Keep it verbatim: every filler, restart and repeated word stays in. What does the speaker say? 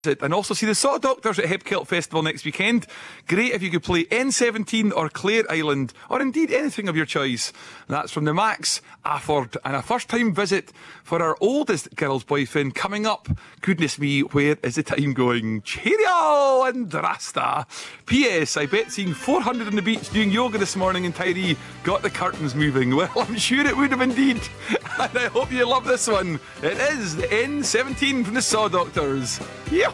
And also see the Saw Doctors at Hepkilt Festival next weekend. Great if you could play N seventeen or Clare Island, or indeed anything of your choice. That's from the Max Afford, and a first time visit for our oldest girl's boyfriend coming up. Goodness me, where is the time going? Cheerio and Rasta. P S. I bet seeing four hundred on the beach doing yoga this morning in Tiree got the curtains moving. Well, I'm sure it would have indeed. And I hope you love this one. It is the N seventeen from the Saw Doctors. Yeah.